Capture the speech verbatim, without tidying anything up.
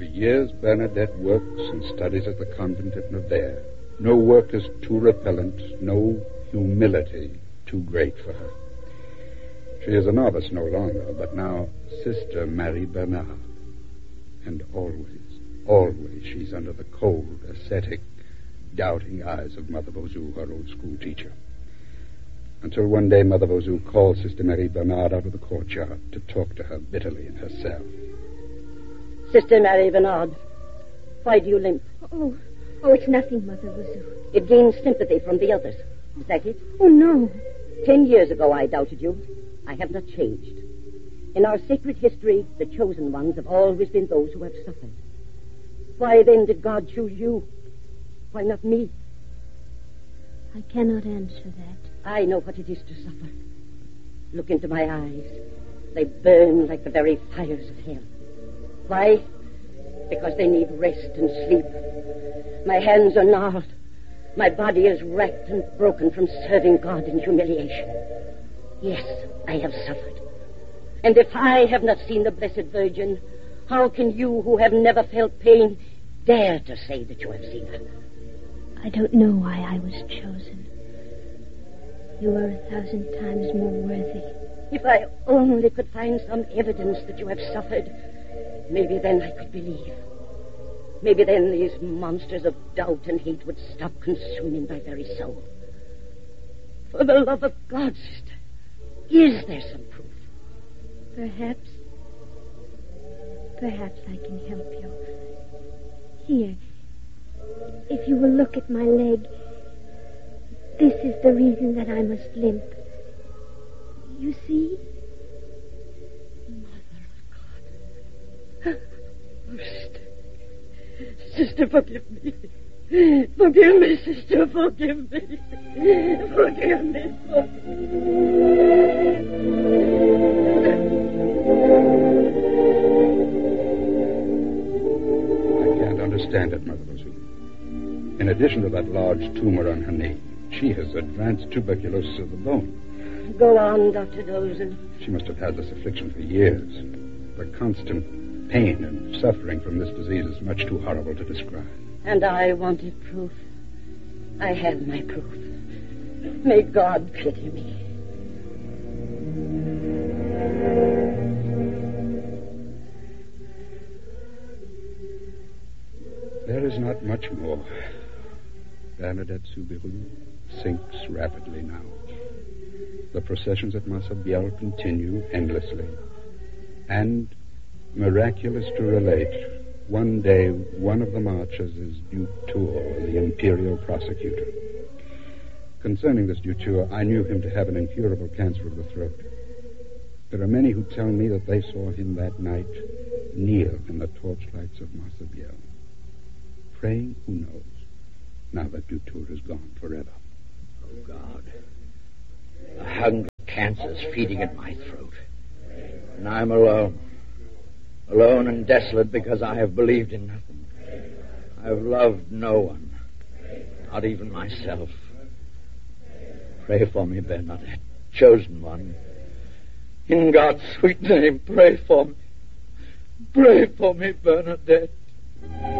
years, Bernadette works and studies at the convent at Nevers. No work is too repellent, no humility too great for her. She is a novice no longer, but now Sister Marie Bernard. And always, always she's under the cold, ascetic, doubting eyes of Mother Vauzou, her old school teacher. Until one day Mother Vauzou called Sister Marie Bernard out of the courtyard to talk to her bitterly in her cell. Sister Marie Bernard, why do you limp? Oh, oh, it's nothing, Mother Vauzou. It gains sympathy from the others. Is that it? Oh, no. Ten years ago I doubted you. I have not changed. In our sacred history, the chosen ones have always been those who have suffered. Why then did God choose you? Why not me? I cannot answer that. I know what it is to suffer. Look into my eyes. They burn like the very fires of hell. Why? Because they need rest and sleep. My hands are gnarled. My body is wrecked and broken from serving God in humiliation. Yes, I have suffered. And if I have not seen the Blessed Virgin, how can you who have never felt pain dare to say that you have seen her? I don't know why I was chosen. You are a thousand times more worthy. If I only could find some evidence that you have suffered, maybe then I could believe. Maybe then these monsters of doubt and hate would stop consuming my very soul. For the love of God, sister, is there some proof? Perhaps. Perhaps I can help you. Here. If you will look at my leg, this is the reason that I must limp. You see? Mother of God. Oh, sister. Sister, forgive me. Forgive me, sister, forgive me. Forgive me. I can't understand it, Mother Vauzou. In addition to that large tumor on her knee, she has advanced tuberculosis of the bone. Go on, Doctor Dolzen. She must have had this affliction for years. The constant pain and suffering from this disease is much too horrible to describe. And I wanted proof. I have my proof. May God pity me. There is not much more. Bernadette Soubirous sinks rapidly now. The processions at Massabielle continue endlessly. And, miraculous to relate, one day one of the marchers is Duke Tour, the imperial prosecutor. Concerning this Dutour, I knew him to have an incurable cancer of the throat. There are many who tell me that they saw him that night kneel in the torchlights of Massabielle, praying who knows, now that Dutour is gone forever. Oh, God. The hunger of cancer is feeding at my throat. And I'm alone. Alone and desolate because I have believed in nothing. I have loved no one. Not even myself. Pray for me, Bernadette, chosen one. In God's sweet name, pray for me. Pray for me, Bernadette.